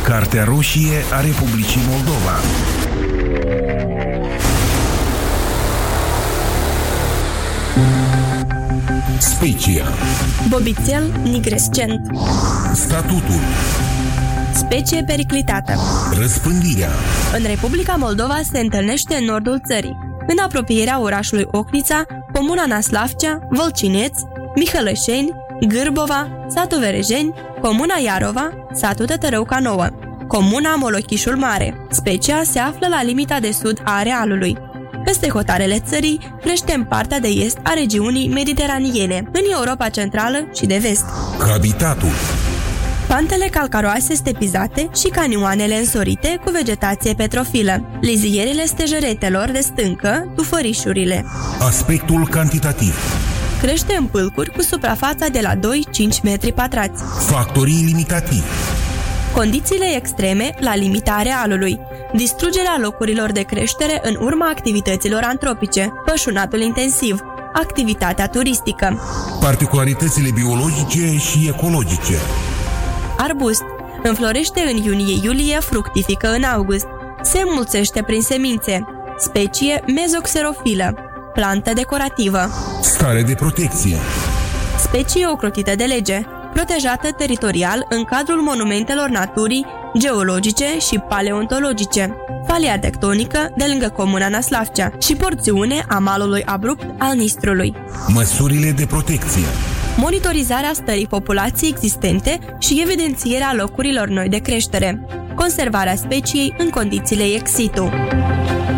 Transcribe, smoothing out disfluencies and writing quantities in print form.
Cartea roșie a Republicii Moldova. Specia. Bobițel nigrescent. Statutul. Specie periclitată. Răspândirea. În Republica Moldova se întâlnește în nordul țării, în apropierea orașului Ochnița, comuna Naslavcea, Vălcineț, Mihălășeni, Gârbova, satul Verejeni, comuna Iarova, satul Tătărăuca Nouă, comuna Molochișul Mare. Specia se află la limita de sud a arealului. Peste hotarele țării crește în partea de est a regiunii mediteraniene, în Europa Centrală și de Vest. Habitatul. Pantele calcaroase stepizate și canioanele însorite cu vegetație petrofilă, lizierele stejeretelor de stâncă, tufărișurile. Aspectul cantitativ. Crește în pâlcuri cu suprafața de la 2-5 metri pătrați. Factorii limitativi. Condițiile extreme la limita arealului, distrugerea locurilor de creștere în urma activităților antropice, pășunatul intensiv, activitatea turistică. Particularitățile biologice și ecologice. Arbust. Înflorește în iunie-iulie, fructifică în august. Se înmulțește prin semințe. Specie mezoxerofilă. Plantă decorativă. Stare de protecție. Specie ocrotită de lege, protejată teritorial în cadrul monumentelor naturii, geologice și paleontologice. Falia tectonică de lângă comuna Naslavcea și porțiune a malului abrupt al Nistrului. Măsurile de protecție. Monitorizarea stării populației existente și evidențierea locurilor noi de creștere. Conservarea speciei în condițiile ex situ.